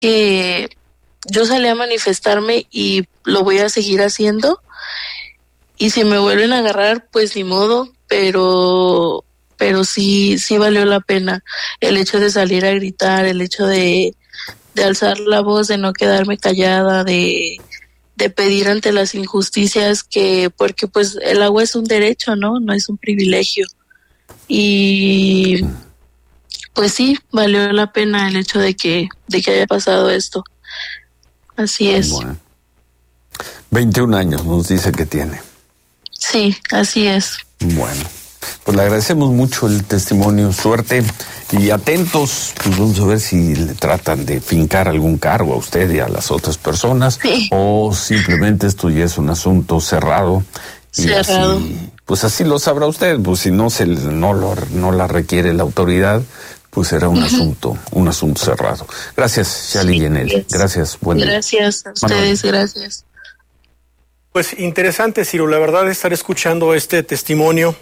que yo salí a manifestarme y lo voy a seguir haciendo. Y si me vuelven a agarrar, pues ni modo, pero sí valió la pena el hecho de salir a gritar, el hecho de alzar la voz, de no quedarme callada, de pedir ante las injusticias, porque pues el agua es un derecho, ¿no? No es un privilegio. Y pues sí, valió la pena el hecho de que haya pasado esto. Así es. Bueno. 21 años nos dice que tiene. Sí, así es. Bueno, pues le agradecemos mucho el testimonio, suerte y atentos, pues vamos a ver si le tratan de fincar algún cargo a usted y a las otras personas, sí, o simplemente esto ya es un asunto cerrado. Y cerrado. Así, pues así lo sabrá usted, pues si no no la requiere la autoridad, pues será un asunto cerrado. Gracias, Shali Yenel. Gracias, buen día. Gracias a ustedes, Manuel. Gracias. Pues interesante, Ciro, la verdad estar escuchando este testimonio,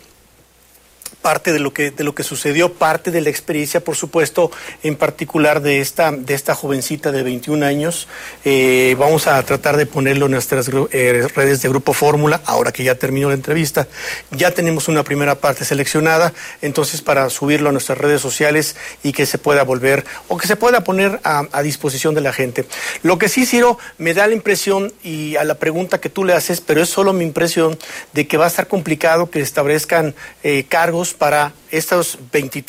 parte de lo que sucedió, parte de la experiencia, por supuesto, en particular de esta jovencita de 21 años. Vamos a tratar de ponerlo en nuestras redes de Grupo Fórmula, ahora que ya terminó la entrevista. Ya tenemos una primera parte seleccionada, entonces para subirlo a nuestras redes sociales y que se pueda volver, o que se pueda poner a disposición de la gente. Lo que sí, Ciro, me da la impresión, y a la pregunta que tú le haces, pero es solo mi impresión, de que va a estar complicado que establezcan cargos para estos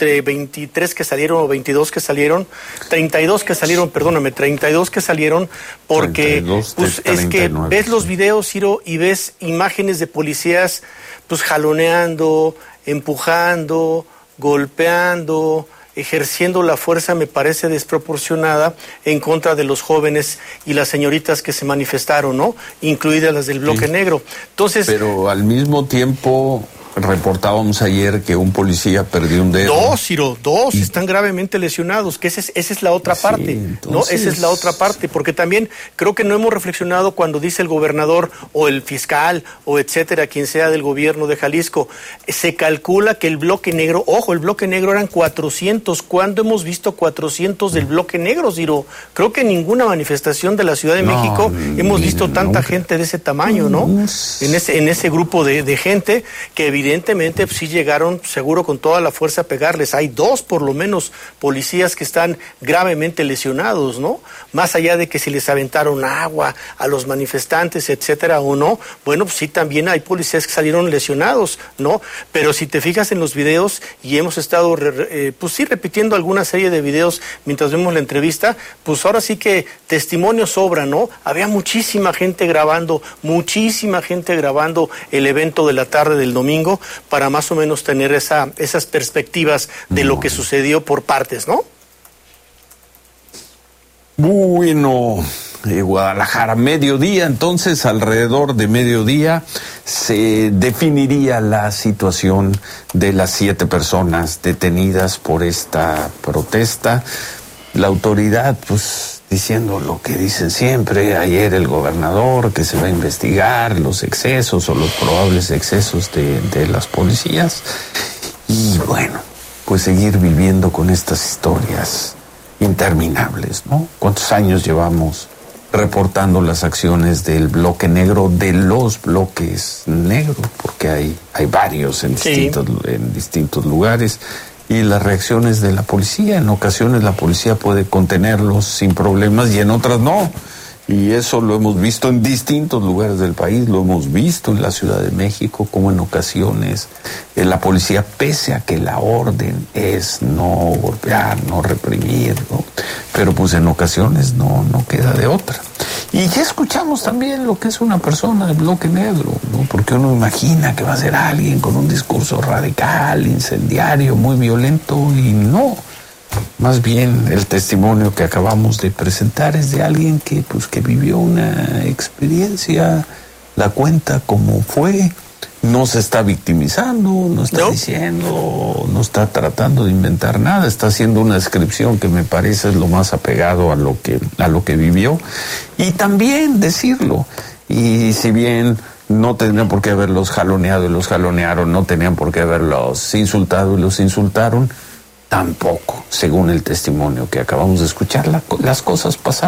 23 que salieron, o 22 que salieron, 32 que salieron, perdóname, 32 que salieron, porque pues, es que ves los videos, Ciro, y ves imágenes de policías pues jaloneando, empujando, golpeando, ejerciendo la fuerza, me parece desproporcionada, en contra de los jóvenes y las señoritas que se manifestaron, ¿no? Incluidas las del bloque negro. Entonces, pero al mismo tiempo reportábamos ayer que un policía perdió un dedo. Dos, Ciro, están gravemente lesionados, que esa es la otra parte, entonces... ¿no? Esa es la otra parte, porque también creo que no hemos reflexionado cuando dice el gobernador o el fiscal o etcétera, quien sea del gobierno de Jalisco, se calcula que el bloque negro, ojo, el bloque negro eran 400, ¿cuándo hemos visto 400 del bloque negro, Ciro? Creo que en ninguna manifestación de la Ciudad de México hemos visto tanta gente de ese tamaño, ¿no? En ese grupo de gente que evidentemente sí llegaron seguro con toda la fuerza a pegarles. Hay dos por lo menos policías que están gravemente lesionados, ¿no? Más allá de que si les aventaron agua a los manifestantes, etcétera, o no, bueno, pues sí, también hay policías que salieron lesionados, ¿no? Pero si te fijas en los videos, y hemos estado pues sí repitiendo alguna serie de videos mientras vemos la entrevista, pues ahora sí que testimonio sobra, ¿no? Había muchísima gente grabando el evento de la tarde del domingo, para más o menos tener esas perspectivas de lo que sucedió por partes, ¿no? Bueno, Guadalajara, mediodía, entonces alrededor de mediodía se definiría la situación de las 7 personas detenidas por esta protesta. La autoridad, pues, diciendo lo que dicen siempre, ayer el gobernador, que se va a investigar los excesos o los probables excesos de las policías. Y bueno, pues seguir viviendo con estas historias interminables, ¿no? ¿Cuántos años llevamos reportando las acciones del bloque negro, de los bloques negros? Porque hay varios en distintos lugares. Y las reacciones de la policía, en ocasiones la policía puede contenerlos sin problemas y en otras no. Y eso lo hemos visto en distintos lugares del país, lo hemos visto en la Ciudad de México, como en ocasiones la policía, pese a que la orden es no golpear, no reprimir, ¿no? Pero pues en ocasiones no queda de otra. Y ya escuchamos también lo que es una persona de bloque negro, ¿no? Porque uno imagina que va a ser alguien con un discurso radical, incendiario, muy violento, y no. Más bien el testimonio que acabamos de presentar es de alguien que vivió una experiencia, la cuenta como fue, no se está victimizando, no está diciendo, no está tratando de inventar nada, está haciendo una descripción que me parece es lo más apegado a lo que vivió, y también decirlo. Y si bien no tendrían por qué haberlos jaloneado y los jalonearon, no tenían por qué haberlos insultado y los insultaron, tampoco, según el testimonio que acabamos de escuchar, las cosas pasaron.